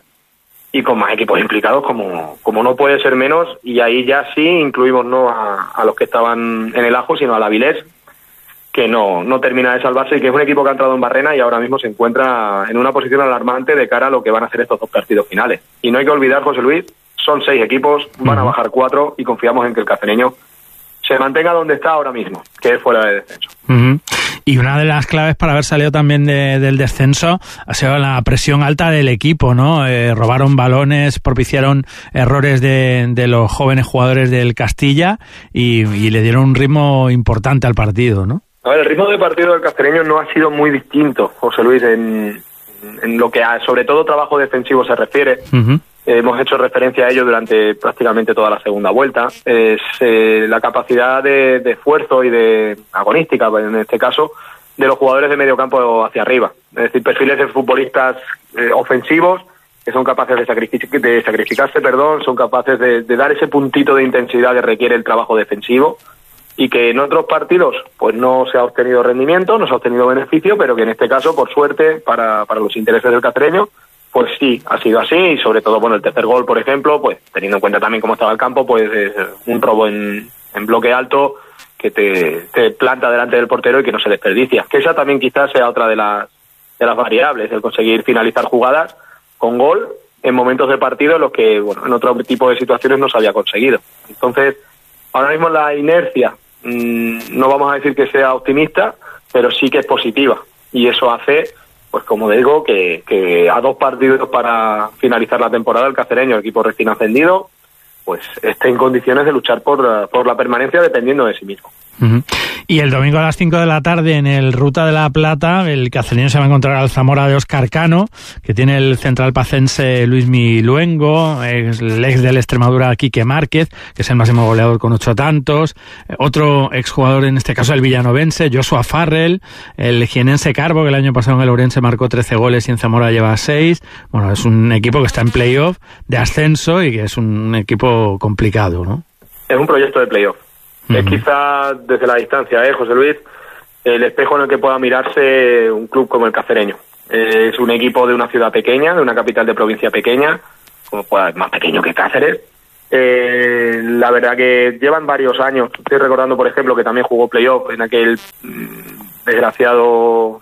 y con más equipos implicados como, como no puede ser menos, y ahí ya sí incluimos no a, a los que estaban en el ajo, sino al Avilés, que no, no termina de salvarse y que es un equipo que ha entrado en barrena y ahora mismo se encuentra en una posición alarmante de cara a lo que van a hacer estos dos partidos finales. Y no hay que olvidar, José Luis, son seis equipos, van a bajar cuatro y confiamos en que el Cacereño se mantenga donde está ahora mismo, que es fuera de descenso. Uh-huh. Y una de las claves para haber salido también de, del descenso ha sido la presión alta del equipo, ¿no? Eh, robaron balones, propiciaron errores de, de los jóvenes jugadores del Castilla y, y le dieron un ritmo importante al partido, ¿no? A ver, el ritmo de partido del Cacereño no ha sido muy distinto, José Luis, en, en lo que a, sobre todo trabajo defensivo se refiere. Uh-huh. Eh, hemos hecho referencia a ello durante prácticamente toda la segunda vuelta. Es eh, la capacidad de, de esfuerzo y de agonística, en este caso, de los jugadores de medio campo hacia arriba. Es decir, perfiles de futbolistas eh, ofensivos que son capaces de, sacrific- de sacrificarse, perdón, son capaces de, de dar ese puntito de intensidad que requiere el trabajo defensivo, y que en otros partidos pues no se ha obtenido rendimiento, no se ha obtenido beneficio, pero que en este caso, por suerte, para, para los intereses del Cacereño, pues sí, ha sido así, y sobre todo, bueno, el tercer gol, por ejemplo, pues teniendo en cuenta también cómo estaba el campo, pues es un robo en, en bloque alto que te, te planta delante del portero y que no se desperdicia. Que esa también quizás sea otra de las, de las variables, el conseguir finalizar jugadas con gol en momentos de partido en los que, bueno, en otro tipo de situaciones no se había conseguido. Entonces, ahora mismo la inercia, mmm, no vamos a decir que sea optimista, pero sí que es positiva, y eso hace, pues como digo, que, que a dos partidos para finalizar la temporada el Cacereño, el equipo recién ascendido, pues esté en condiciones de luchar por, por la permanencia dependiendo de sí mismo. Uh-huh. Y el domingo a las cinco de la tarde en el Ruta de la Plata, el Cacereño se va a encontrar al Zamora de Óscar Cano, que tiene el central pacense Luismi Luengo, el ex del Extremadura Quique Márquez, que es el máximo goleador con ocho tantos, otro exjugador, en este caso el villanovense, Joshua Farrell, el jienense Carbo, que el año pasado en el Ourense marcó trece goles y en Zamora lleva seis. Bueno, es un equipo que está en playoff de ascenso y que es un equipo complicado, ¿no? Es un proyecto de playoff. Uh-huh. Es quizá desde la distancia, ¿eh, José Luis? El espejo en el que pueda mirarse un club como el Cacereño. Eh, es un equipo de una ciudad pequeña, de una capital de provincia pequeña, como pueda, más pequeño que Cáceres. Eh, la verdad que llevan varios años. Estoy recordando, por ejemplo, que también jugó playoff en aquel mmm, desgraciado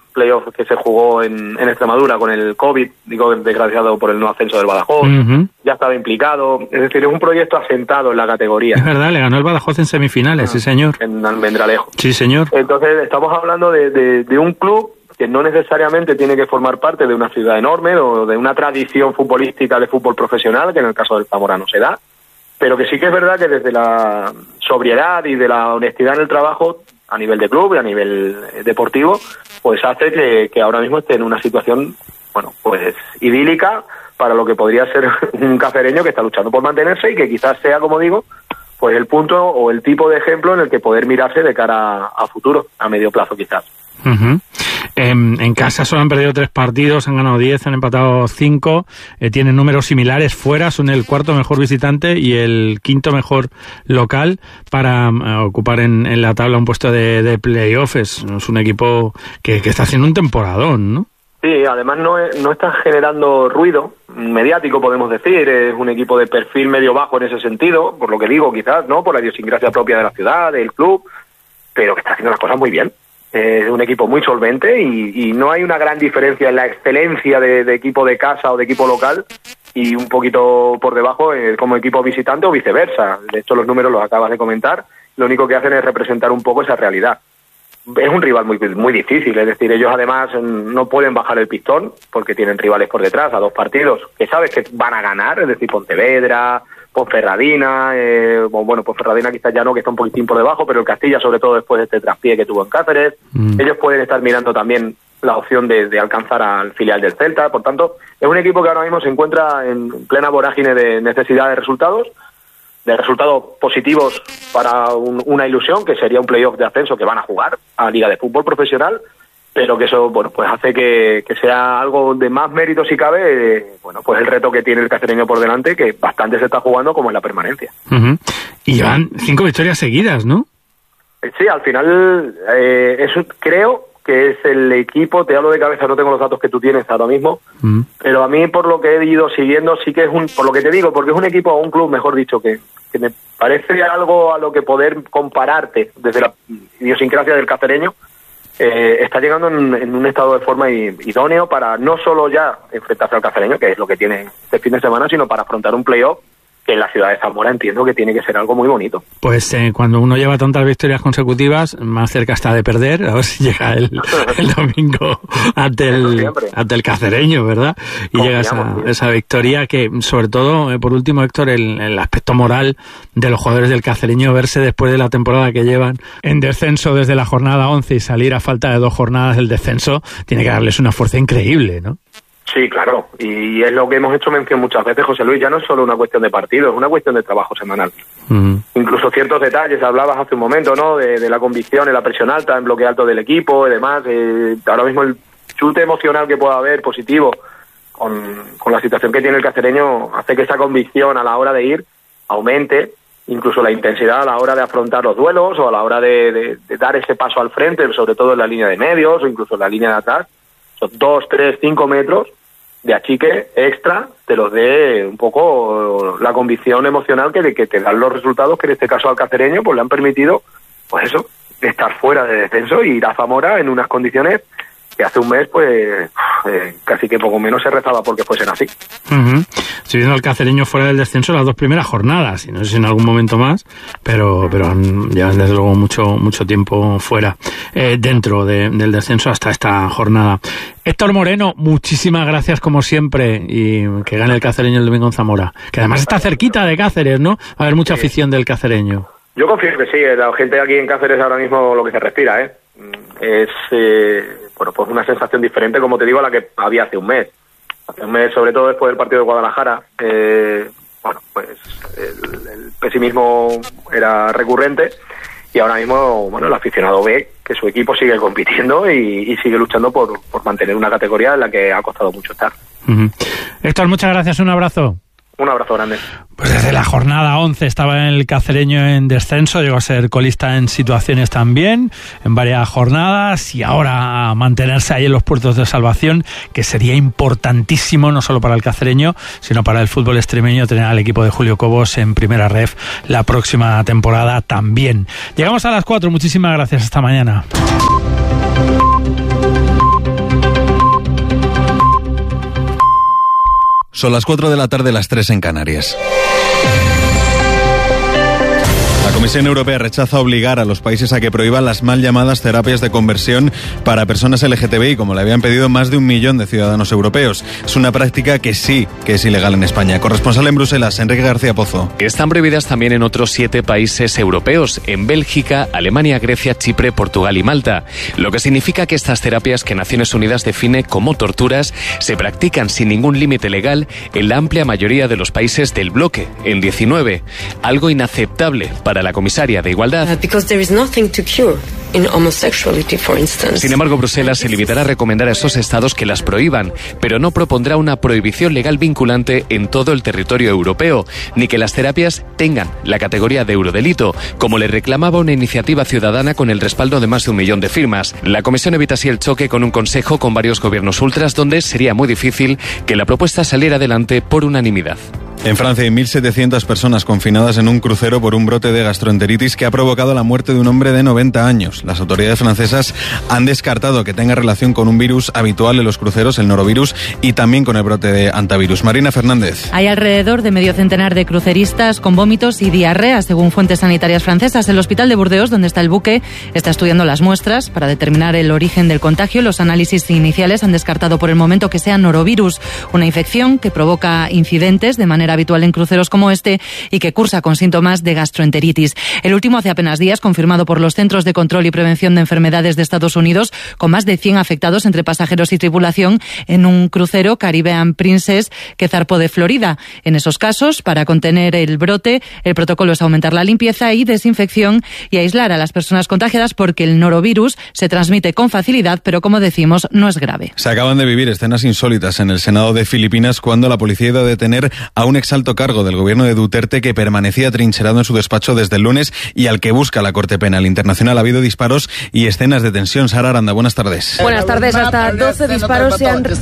playoff que se jugó en, en Extremadura con el COVID, digo desgraciado por el no ascenso del Badajoz, uh-huh. ya estaba implicado, es decir, es un proyecto asentado en la categoría. Es verdad, le ganó el Badajoz en semifinales, uh-huh. sí señor. En Almendralejo. Sí señor. Entonces estamos hablando de, de, de un club que no necesariamente tiene que formar parte de una ciudad enorme o de una tradición futbolística de fútbol profesional, que en el caso del Zamora no se da, pero que sí que es verdad que desde la sobriedad y de la honestidad en el trabajo, a nivel de club y a nivel deportivo, pues hace que, que ahora mismo esté en una situación, bueno, pues idílica para lo que podría ser un cacereño que está luchando por mantenerse y que quizás sea, como digo, pues el punto o el tipo de ejemplo en el que poder mirarse de cara a, a futuro, a medio plazo quizás. Uh-huh. Eh, en casa solo han perdido tres partidos, han ganado diez, han empatado cinco, eh, tienen números similares fuera, son el cuarto mejor visitante y el quinto mejor local para uh, ocupar en, en la tabla un puesto de, de playoffs. Es, es un equipo que, que está haciendo un temporadón, ¿no? Sí, además no, no está generando ruido mediático, podemos decir. Es un equipo de perfil medio bajo en ese sentido, por lo que digo, quizás, ¿no? Por la idiosincrasia propia de la ciudad, del club, pero que está haciendo las cosas muy bien. Es un equipo muy solvente y, y no hay una gran diferencia en la excelencia de, de equipo de casa o de equipo local y un poquito por debajo eh, como equipo visitante o viceversa. De hecho, los números los acabas de comentar. Lo único que hacen es representar un poco esa realidad. Es un rival muy muy difícil, es decir, ellos además no pueden bajar el pistón porque tienen rivales por detrás a dos partidos que sabes que van a ganar, es decir, Pontevedra, Ponferradina, eh, bueno, Ponferradina quizás ya no, que está un poquitín por debajo, pero el Castilla, sobre todo después de este traspié que tuvo en Cáceres, mm. ellos pueden estar mirando también la opción de, de alcanzar al filial del Celta. Por tanto, es un equipo que ahora mismo se encuentra en plena vorágine de necesidad de resultados, de resultados positivos para un, una ilusión, que sería un playoff de ascenso que van a jugar a Liga de Fútbol Profesional, pero que eso, bueno, pues hace que, que sea algo de más mérito si cabe, eh, bueno, pues el reto que tiene el cacereño por delante, que bastante se está jugando, como es la permanencia. Uh-huh. Y llevan cinco victorias seguidas, ¿no? Sí, al final, eh, eso creo que es el equipo, te hablo de cabeza, no tengo los datos que tú tienes ahora mismo, uh-huh. pero a mí, por lo que he ido siguiendo, sí que es un, por lo que te digo, porque es un equipo o un club, mejor dicho, que, que me parece algo a lo que poder compararte desde la idiosincrasia del cacereño. Eh, está llegando en, en un estado de forma idóneo para no solo ya enfrentarse al cacereño, que es lo que tiene este fin de semana, sino para afrontar un playoff que en la ciudad de Zamora entiendo que tiene que ser algo muy bonito. Pues eh, cuando uno lleva tantas victorias consecutivas, más cerca está de perder, a ver si llega el, el domingo ante el, ante el cacereño, ¿verdad? Y Confiamos, llega esa, esa victoria que, sobre todo, eh, por último, Héctor, el, el aspecto moral de los jugadores del cacereño, verse después de la temporada que llevan en descenso desde la jornada once y salir a falta de dos jornadas del descenso, tiene que darles una fuerza increíble, ¿no? Sí, claro, y es lo que hemos hecho mención muchas veces, José Luis, ya no es solo una cuestión de partido, es una cuestión de trabajo semanal. Uh-huh. Incluso ciertos detalles, hablabas hace un momento, ¿no?, de, de la convicción en la presión alta, en bloque alto del equipo y demás. Eh, ahora mismo el chute emocional que pueda haber positivo con, con la situación que tiene el cacereño hace que esa convicción a la hora de ir aumente, incluso la intensidad a la hora de afrontar los duelos o a la hora de, de, de dar ese paso al frente, sobre todo en la línea de medios o incluso en la línea de atrás. Son dos, tres, cinco metros de achique extra, te los dé un poco la convicción emocional que, que te dan los resultados que en este caso al cacereño pues le han permitido, pues eso, estar fuera de descenso y ir a Zamora en unas condiciones que hace un mes pues eh, casi que poco menos se rezaba porque fuesen así. Uh-huh. Estoy viendo al cacereño fuera del descenso las dos primeras jornadas, y no sé si en algún momento más, pero pero han, llevan desde luego mucho mucho tiempo fuera, eh, dentro de, del descenso hasta esta jornada. Héctor Moreno, muchísimas gracias como siempre, y que gane el cacereño el domingo en Zamora, que además está cerquita de Cáceres, ¿no? Va a haber mucha afición del cacereño. Yo confío que sí, la gente aquí en Cáceres ahora mismo lo que se respira, ¿eh? Es eh, bueno, pues una sensación diferente, como te digo, a la que había hace un mes. Hace un mes, sobre todo después del partido de Guadalajara, eh, bueno, pues el, el pesimismo era recurrente y ahora mismo, bueno, el aficionado ve que su equipo sigue compitiendo y, y sigue luchando por, por mantener una categoría en la que ha costado mucho estar. Uh-huh. Héctor, muchas gracias, un abrazo. Un abrazo grande. Pues desde la jornada once estaba en el cacereño en descenso, llegó a ser colista en situaciones también, en varias jornadas, y ahora a mantenerse ahí en los puertos de salvación, que sería importantísimo no solo para el cacereño, sino para el fútbol extremeño tener al equipo de Julio Cobos en primera ref la próxima temporada también. Llegamos a las cuatro, muchísimas gracias, hasta mañana. Son las cuatro de la tarde, las tres en Canarias. La Comisión Europea rechaza obligar a los países a que prohíban las mal llamadas terapias de conversión para personas L G T B I, como le habían pedido más de un millón de ciudadanos europeos. Es una práctica que sí que es ilegal en España. Corresponsal en Bruselas, Enrique García Pozo. Están prohibidas también en otros siete países europeos, en Bélgica, Alemania, Grecia, Chipre, Portugal y Malta. Lo que significa que estas terapias, que Naciones Unidas define como torturas, se practican sin ningún límite legal en la amplia mayoría de los países del bloque, en diecinueve. Algo inaceptable para la comisaria de Igualdad. Sin embargo, Bruselas se limitará a recomendar a esos estados que las prohíban, pero no propondrá una prohibición legal vinculante en todo el territorio europeo, ni que las terapias tengan la categoría de eurodelito, como le reclamaba una iniciativa ciudadana con el respaldo de más de un millón de firmas. La Comisión evita así el choque con un consejo con varios gobiernos ultras, donde sería muy difícil que la propuesta saliera adelante por unanimidad. En Francia hay mil setecientas personas confinadas en un crucero por un brote de gastroenteritis que ha provocado la muerte de un hombre de noventa años. Las autoridades francesas han descartado que tenga relación con un virus habitual en los cruceros, el norovirus, y también con el brote de antivirus. Marina Fernández. Hay alrededor de medio centenar de cruceristas con vómitos y diarrea, según fuentes sanitarias francesas. El hospital de Burdeos, donde está el buque, está estudiando las muestras para determinar el origen del contagio. Los análisis iniciales han descartado por el momento que sea norovirus, una infección que provoca incidentes de manera habitual en cruceros como este y que cursa con síntomas de gastroenteritis. El último hace apenas días, confirmado por los Centros de Control y Prevención de Enfermedades de Estados Unidos, con más de cien afectados entre pasajeros y tripulación en un crucero Caribbean Princess que zarpó de Florida. En esos casos, para contener el brote, el protocolo es aumentar la limpieza y desinfección y aislar a las personas contagiadas, porque el norovirus se transmite con facilidad, pero como decimos, no es grave. Se acaban de vivir escenas insólitas en el Senado de Filipinas cuando la policía iba a detener a un exalto cargo del gobierno de Duterte que permanecía trincherado en su despacho desde el lunes y al que busca la Corte Penal Internacional. Ha habido disparos y escenas de tensión. Sara Aranda, buenas tardes. Buenas tardes. Hasta doce disparos se han...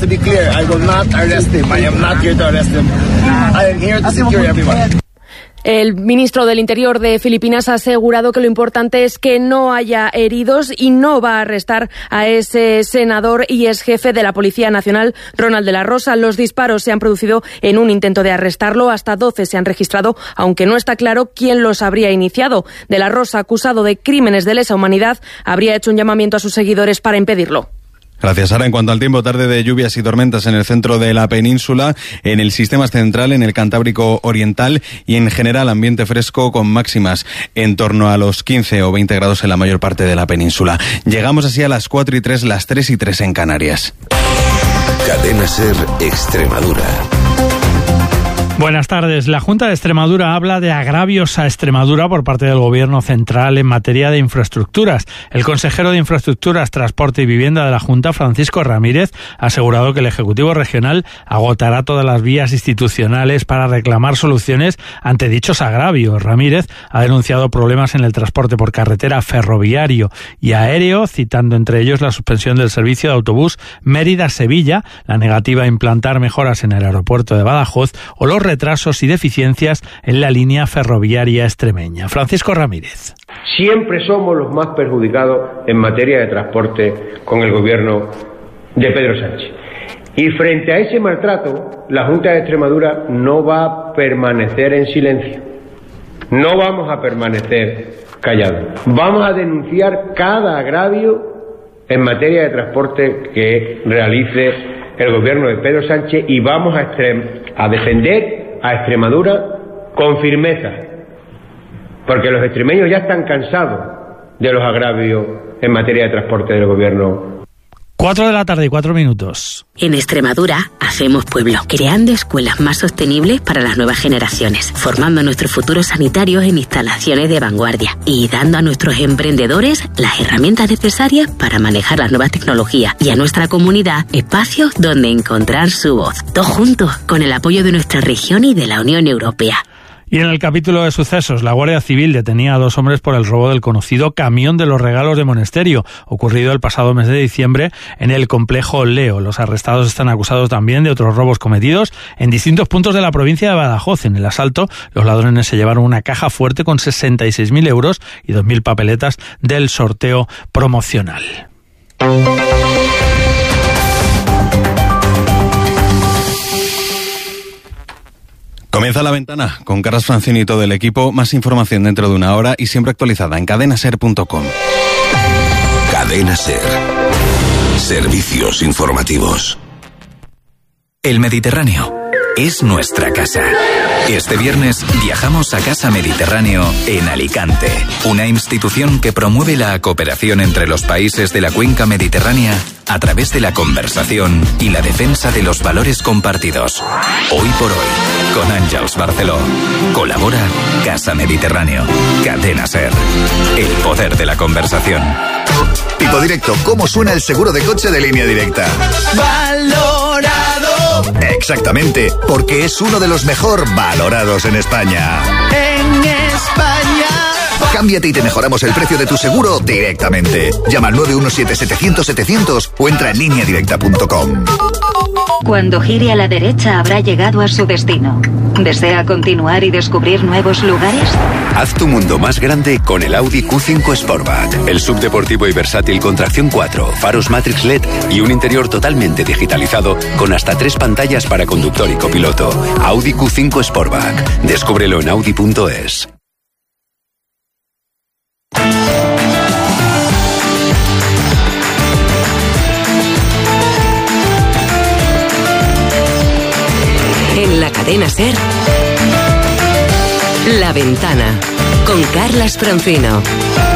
El ministro del Interior de Filipinas ha asegurado que lo importante es que no haya heridos y no va a arrestar a ese senador y ex jefe de la Policía Nacional, Ronald de la Rosa. Los disparos se han producido en un intento de arrestarlo. Hasta doce se han registrado, aunque no está claro quién los habría iniciado. De la Rosa, acusado de crímenes de lesa humanidad, habría hecho un llamamiento a sus seguidores para impedirlo. Gracias, Sara. En cuanto al tiempo, tarde de lluvias y tormentas en el centro de la península, en el sistema central, en el Cantábrico Oriental y en general ambiente fresco con máximas en torno a los quince o veinte grados en la mayor parte de la península. Llegamos así a las cuatro y tres, las tres y tres en Canarias. Cadena SER Extremadura. Buenas tardes. La Junta de Extremadura habla de agravios a Extremadura por parte del Gobierno central en materia de infraestructuras. El consejero de Infraestructuras, Transporte y Vivienda de la Junta, Francisco Ramírez, ha asegurado que el Ejecutivo Regional agotará todas las vías institucionales para reclamar soluciones ante dichos agravios. Ramírez ha denunciado problemas en el transporte por carretera, ferroviario y aéreo, citando entre ellos la suspensión del servicio de autobús Mérida-Sevilla, la negativa a implantar mejoras en el aeropuerto de Badajoz o los retrasos y deficiencias en la línea ferroviaria extremeña. Francisco Ramírez. Siempre somos los más perjudicados en materia de transporte con el gobierno de Pedro Sánchez. Y frente a ese maltrato, la Junta de Extremadura no va a permanecer en silencio. No vamos a permanecer callados. Vamos a denunciar cada agravio en materia de transporte que realice el gobierno de Pedro Sánchez y vamos a, extrem- a defender a Extremadura con firmeza, porque los extremeños ya están cansados de los agravios en materia de transporte del gobierno. Cuatro de la tarde y cuatro minutos. En Extremadura hacemos pueblo, creando escuelas más sostenibles para las nuevas generaciones, formando a nuestros futuros sanitarios en instalaciones de vanguardia y dando a nuestros emprendedores las herramientas necesarias para manejar las nuevas tecnologías y a nuestra comunidad espacios donde encontrar su voz. Todos juntos, con el apoyo de nuestra región y de la Unión Europea. Y en el capítulo de sucesos, la Guardia Civil detenía a dos hombres por el robo del conocido camión de los regalos de Monesterio, ocurrido el pasado mes de diciembre en el complejo Leo. Los arrestados están acusados también de otros robos cometidos en distintos puntos de la provincia de Badajoz. En el asalto, los ladrones se llevaron una caja fuerte con sesenta y seis mil euros y dos mil papeletas del sorteo promocional. Comienza La Ventana con Carlos Francini y todo el equipo. Más información dentro de una hora y siempre actualizada en cadena ser punto com. Cadena Ser. Servicios informativos. El Mediterráneo es nuestra casa. Este viernes viajamos a Casa Mediterráneo en Alicante, una institución que promueve la cooperación entre los países de la cuenca mediterránea a través de la conversación y la defensa de los valores compartidos. Hoy por hoy, con Àngels Barceló. Colabora Casa Mediterráneo. Cadena Ser. El poder de la conversación. Tipo Directo, ¿cómo suena el seguro de coche de Línea Directa? ¡Valorado! Exactamente, porque es uno de los mejor valorados en España. En España. Cámbiate y te mejoramos el precio de tu seguro directamente. Llama al nueve uno siete, setecientos, setecientos o entra en línea directa punto com. Cuando gire a la derecha habrá llegado a su destino. ¿Desea continuar y descubrir nuevos lugares? Haz tu mundo más grande con el Audi Q cinco Sportback. El subdeportivo y versátil con tracción cuatro, faros Matrix L E D y un interior totalmente digitalizado con hasta tres pantallas para conductor y copiloto. Audi Q cinco Sportback. Descúbrelo en audi punto es. En la cadena Ser, La Ventana, con Carlas Francino.